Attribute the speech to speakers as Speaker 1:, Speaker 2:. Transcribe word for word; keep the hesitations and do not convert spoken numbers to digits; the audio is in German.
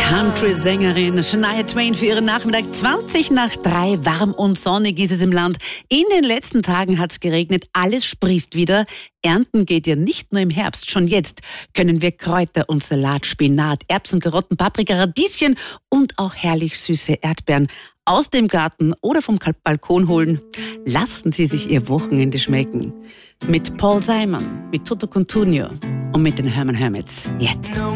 Speaker 1: Country-Sängerin Shania Twain für ihren Nachmittag. zwanzig nach drei, warm und sonnig ist es im Land. In den letzten Tagen hat es geregnet, alles sprießt wieder. Ernten geht ja nicht nur im Herbst, schon jetzt können wir Kräuter und Salat, Spinat, Erbsen, Karotten, Paprika, Radieschen und auch herrlich süße Erdbeeren aus dem Garten oder vom Balkon holen. Lassen Sie sich Ihr Wochenende schmecken. Mit Paul Simon, mit Toto Cutugno und mit den Herman Hermits. Jetzt.